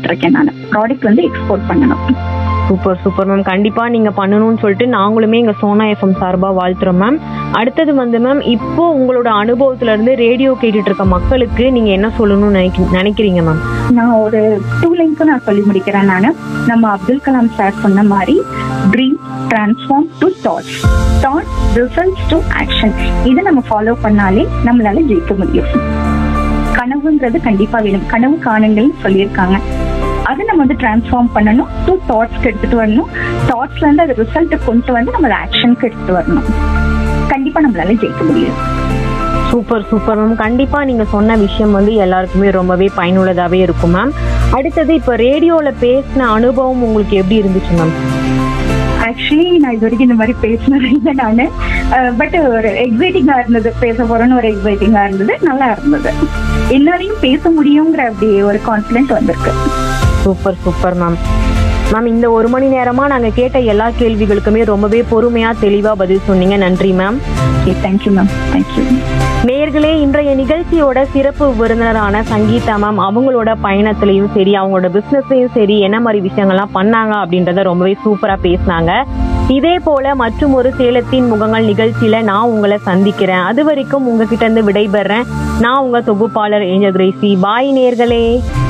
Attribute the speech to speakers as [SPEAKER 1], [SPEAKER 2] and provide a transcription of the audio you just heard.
[SPEAKER 1] பண்ணிட்டு இருக்கேன். நான் ப்ராடக்ட் வந்து எக்ஸ்போர்ட் பண்ணணும்.
[SPEAKER 2] Super super ma'am. கண்டிப்பா நீங்க பண்ணணும்னு சொல்லிட்டு நாங்களுமே எங்க சோனா எஃப்எம் சார்பா வாழ்த்துறோம் மேம். அடுத்தது வந்து மேம், இப்போ உங்களோட அனுபவத்துல இருந்து ரேடியோ கேட்டுட்டு இருக்க மக்களுக்கு நீங்க என்ன சொல்லணும்னு நினைக்கிறீங்க மேம்?
[SPEAKER 1] நான் ஒரு 2 லைன்ஸ் நான் சொல்லி முடிக்கிறேன். நம்ம அப்துல் கலாம் சார் சொன்ன மாதிரி dream transform to thoughts, thought results to action. இதை நம்ம ஃபாலோ பண்ணாலே நம்மளால ஜெயிக்க முடியும். கனவுங்கிறது கண்டிப்பா வேணும். கனவு காணுங்கள்னு சொல்லியிருக்காங்க. அதை நம்ம வந்து டிரான்ஸ்ஃபார்ம் பண்ணணும், டு தாட்ஸ்க்கு எடுத்துட்டு வரணும். தாட்ஸ்ல இருந்து அது ரிசல்ட் கொண்டு வந்து நம்ம ஆக்ஷனுக்கு எடுத்துட்டு வரணும். கண்டிப்பா நம்மளால ஜெயிக்க முடியும்.
[SPEAKER 2] Super super ma'am. கண்டிப்பா நீங்க சொன்ன விஷயம் வந்து எல்லாருக்குமே ரொம்பவே பயனுள்ளதாவே இருக்கும் மேம். அடுத்தது இப்ப ரேடியோல பேசின அனுபவம் உங்களுக்கு எப்படி இருந்துச்சு மேம்?
[SPEAKER 1] ஆக்சுவலி நான் இது வரைக்கும் இந்த மாதிரி பேசினது இல்லை நானு. பட் ஒரு எக்ஸைட்டிங்கா இருந்தது. பேச போறேன்னு ஒரு எக்ஸைட்டிங்கா இருந்தது. நல்லா இருந்தது. எல்லாரையும் பேச முடியுங்கிற அப்படி ஒரு கான்ஃபிடென்ட் வந்திருக்கு.
[SPEAKER 2] Super super ma'am. மேம், இந்த 1 மணி நேரமா நாங்க கேட்ட எல்லா கேள்விகளுக்குமே ரொம்பவே பொறுமையா தெளிவா பதில் சொன்னீங்க. நன்றி மேம்.
[SPEAKER 1] Thank you ma'am. தேங்க்யூ.
[SPEAKER 2] நேயர்களே, இன்றைய நிகழ்ச்சியோட சிறப்பு விருந்தினரான சங்கீதா மேம் அவங்களோட பயணத்திலையும் சரி, அவங்களோட பிசினஸ்லயும் சரி, என்ன மாதிரி விஷயங்கள்லாம் பண்ணாங்க அப்படின்றத ரொம்பவே சூப்பரா பேசினாங்க. இதே போல மற்றும் ஒரு சேலத்தின் முகங்கள் நிகழ்ச்சியில நான் உங்களை சந்திக்கிறேன். அது வரைக்கும் உங்ககிட்ட இருந்து விடைபெறேன். நான் உங்க தொகுப்பாளர் ஏஞ்சல் கிரேசி. பாய் நேயர்களே.